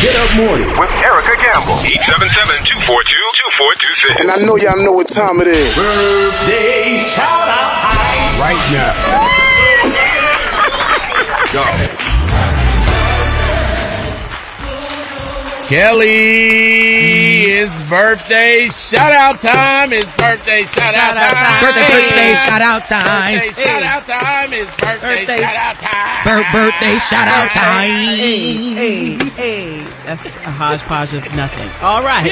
Get Up Morning with Erica Campbell. 877-242-2426. And I know y'all know what time it is. Birthday shout out time right now. Go. Kelly, it's birthday shout out time. It's birthday shout out time. Birthday shout out time. Birthday shout out time. It's birthday shout out time. Birthday shout out time. Hey. That's a hodgepodge of nothing. All right.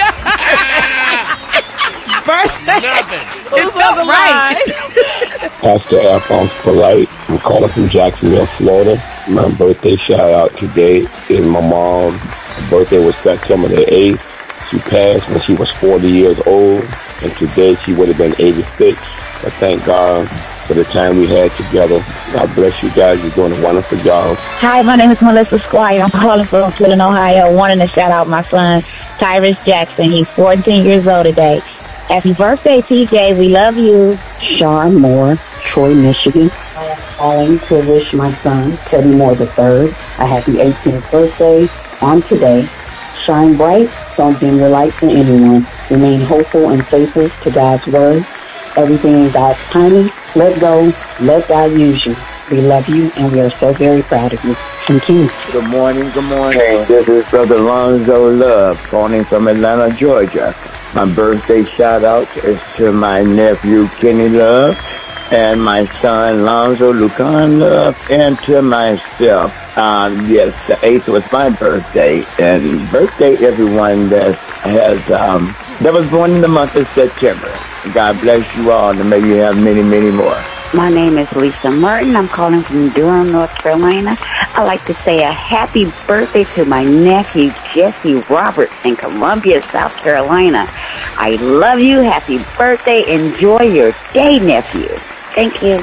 Birthday. Nothing. Who's on the line? Pastor Alphonse Polite. I'm calling from Jacksonville, Florida. My birthday shout out today is my mom. Her birthday was September the 8th. She passed when she was 40 years old, and today she would have been 86. But thank God for the time we had together. God bless you guys. You're doing a wonderful job. Hi, my name is Melissa Squire. I'm calling from Cleveland, Ohio. Wanting to shout out my son, Tyrus Jackson. He's 14 years old today. Happy birthday, TJ. We love you. Sean Moore, Troy, Michigan. I'm calling to wish my son, Teddy Moore III, a happy 18th birthday on today. Shine bright. Don't dim your light for anyone. Remain hopeful and faithful to God's word. Everything in God's timing. Let go. Let God use you. We love you, and we are so very proud of you. Thank you. Good morning. This is Brother Lonzo Love, calling from Atlanta, Georgia. My birthday shout-out is to my nephew, Kenny Love, and my son, Lonzo Lucan Love, and to myself. Yes, the 8th was my birthday, and birthday everyone that was born in the month of September. God bless you all, and may you have many, many more. My name is Lisa Martin. I'm calling from Durham, North Carolina. I'd like to say a happy birthday to my nephew, Jesse Roberts, in Columbia, South Carolina. I love you. Happy birthday. Enjoy your day, nephew. Thank you.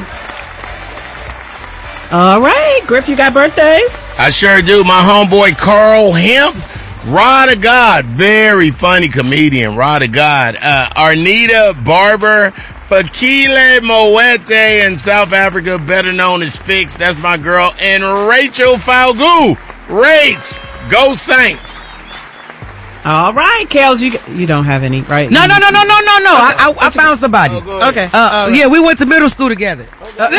All right, Griff, you got birthdays? I sure do. My homeboy Carl Hemp. Rod of God, very funny comedian, Rod of God. Arnita Barber, Fakile Moete in South Africa, better known as Fix. That's my girl. And Rachel Falgu. Rach, go Saints. All right, Kels, you don't have any, right? No. I found somebody. Okay. Yeah, we went to middle school together.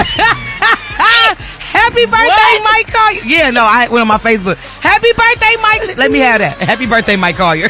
Happy birthday, Mike Collier. Yeah, no, I went on my Facebook. Happy birthday, Mike. Let me have that. Happy birthday, Mike Collier.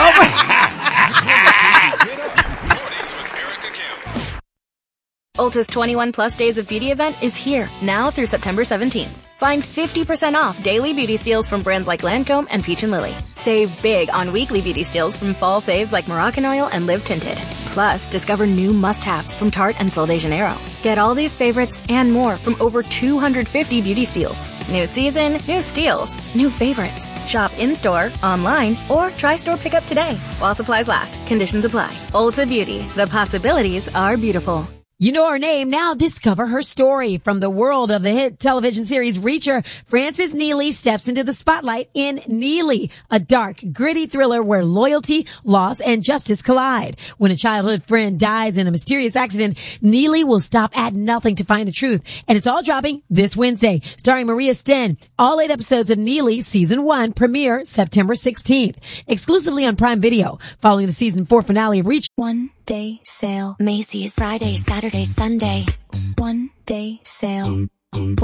Ulta's 21 Plus Days of Beauty event is here, now through September 17th. Find 50% off daily beauty steals from brands like Lancome and Peach & Lily. Save big on weekly beauty steals from fall faves like Moroccan Oil and Live Tinted. Plus, discover new must-haves from Tarte and Sol de Janeiro. Get all these favorites and more from over 250 beauty steals. New season, new steals, new favorites. Shop in-store, online, or try store pickup today. While supplies last, conditions apply. Ulta Beauty, the possibilities are beautiful. You know her name, now discover her story. From the world of the hit television series Reacher, Frances Neely steps into the spotlight in Neely, a dark, gritty thriller where loyalty, loss, and justice collide. When a childhood friend dies in a mysterious accident, Neely will stop at nothing to find the truth. And it's all dropping this Wednesday, starring Maria Sten. All 8 episodes of Neely Season 1 premiere September 16th, exclusively on Prime Video, following the Season 4 finale of Reacher. One day sale. Macy's. Friday, Saturday, Sunday. One day sale.